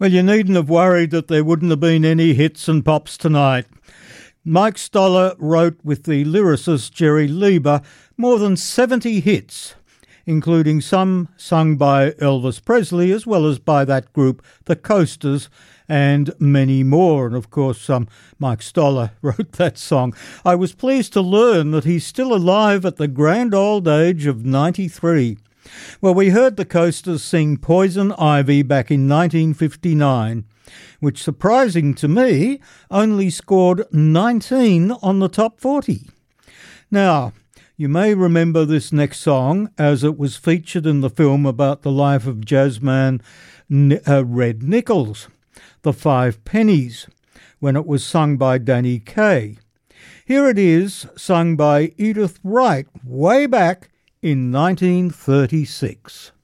Well, you needn't have worried that there wouldn't have been any hits and pops tonight. Mike Stoller wrote with the lyricist Jerry Lieber more than 70 hits, including some sung by Elvis Presley as well as by that group, the Coasters, and many more. And of course, Mike Stoller wrote that song. I was pleased to learn that he's still alive at the grand old age of 93. Well, we heard the Coasters sing Poison Ivy back in 1959, which, surprising to me, only scored 19 on the top 40. Now, you may remember this next song as it was featured in the film about the life of jazzman Red Nichols, The Five Pennies, when it was sung by Danny Kaye. Here it is, sung by Edith Wright way back in 1936.